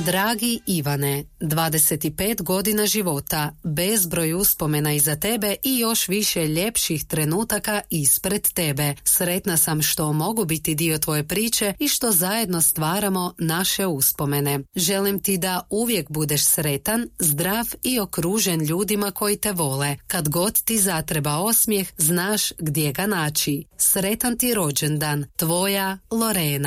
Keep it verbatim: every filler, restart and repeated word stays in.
Dragi Ivane, dvadeset pet godina života, bezbroj uspomena iza tebe i još više ljepših trenutaka ispred tebe. Sretna sam što mogu biti dio tvoje priče i što zajedno stvaramo naše uspomene. Želim ti da uvijek budeš sretan, zdrav i okružen ljudima koji te vole. Kad god ti zatreba osmijeh, znaš gdje ga naći. Sretan ti rođendan, tvoja Lorena.